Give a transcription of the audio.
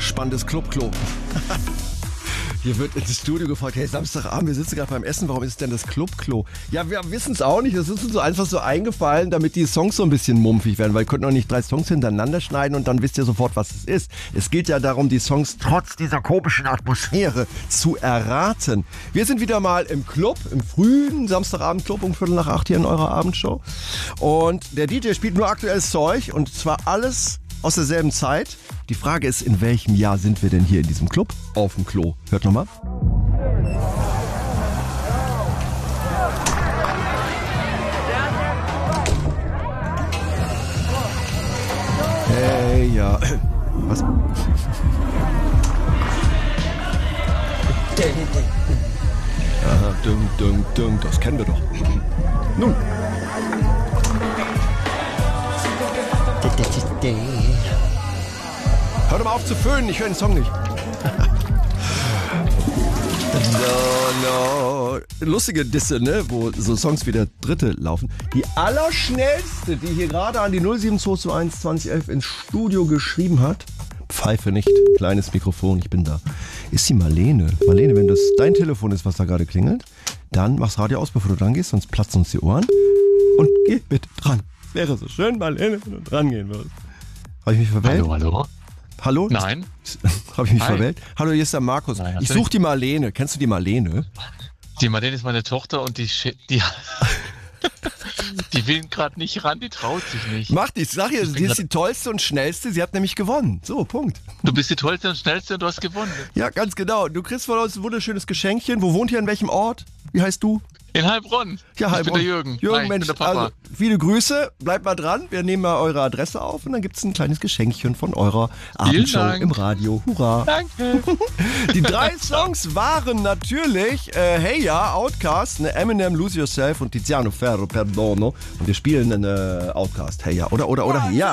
spannendes Clubklo. Hier wird ins Studio gefragt, hey, Samstagabend, wir sitzen gerade beim Essen, warum ist es denn das Clubklo? Ja, wir wissen es auch nicht, das ist uns so einfach so eingefallen, damit die Songs so ein bisschen mumpfig werden, weil wir könnten auch nicht 3 Songs hintereinander schneiden und dann wisst ihr sofort, was es ist. Es geht ja darum, die Songs trotz dieser komischen Atmosphäre zu erraten. Wir sind wieder mal im Club, im frühen Samstagabend-Club um 7:45 hier in eurer Abendshow. Und der DJ spielt nur aktuelles Zeug und zwar alles aus derselben Zeit. Die Frage ist, in welchem Jahr sind wir denn hier in diesem Club? Auf dem Klo. Hört nochmal. Hey, ja. Was? Aha, dumm, das kennen wir doch. Nun. Hör doch mal auf zu föhnen, ich höre den Song nicht. No. Lustige Disse, ne? Wo so Songs wie der dritte laufen. Die allerschnellste, die hier gerade an die 07221 2011 ins Studio geschrieben hat, Pfeife nicht, kleines Mikrofon, ich bin da, ist die Marlene. Marlene, wenn das dein Telefon ist, was da gerade klingelt, dann mach's Radio aus, bevor du dran gehst, sonst platzen uns die Ohren. Und geh bitte dran. Wäre so schön, Marlene, wenn du dran gehen würdest. Habe ich mich verwählt? Hallo? Hallo? Nein. Habe ich mich verwählt? Hallo, hier ist der Markus. Nein, ich suche die Marlene. Kennst du die Marlene? Die Marlene ist meine Tochter und die will gerade nicht ran, die traut sich nicht. Macht nichts. Sag ihr, sie ist die tollste und schnellste. Sie hat nämlich gewonnen. So, Punkt. Du bist die tollste und schnellste und du hast gewonnen. Ja, ganz genau. Du kriegst von uns ein wunderschönes Geschenkchen. Wo wohnt ihr, in welchem Ort? Wie heißt du? In Heilbronn. Ja, Heilbronn. Ich bin der Jürgen. Jürgen, Hi, Mensch, ich bin der Papa. also viele Grüße. Bleibt mal dran. Wir nehmen mal eure Adresse auf und dann gibt es ein kleines Geschenkchen von eurer Abendshow im Radio. Hurra. Danke. Die 3 Songs waren natürlich Hey Ya, Outkast, ne, Eminem, Lose Yourself und Tiziano Ferro, Perdono. Und wir spielen Outkast, Hey Ya. Oder Ja.